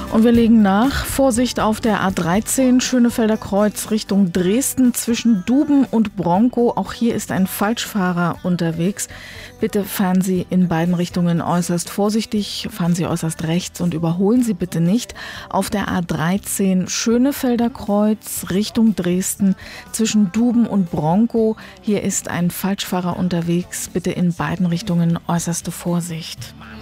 Und wir legen nach. Vorsicht auf der A13 Schönefelder Kreuz Richtung Dresden zwischen Duben und Bronkow. Auch hier ist ein Falschfahrer unterwegs. Bitte fahren Sie in beiden Richtungen äußerst vorsichtig. Fahren Sie äußerst rechts und überholen Sie bitte nicht. Auf der A13 Schönefelder Kreuz Richtung Dresden zwischen Duben und Bronkow. Hier ist ein Falschfahrer unterwegs. Bitte in beiden Richtungen äußerste Vorsicht.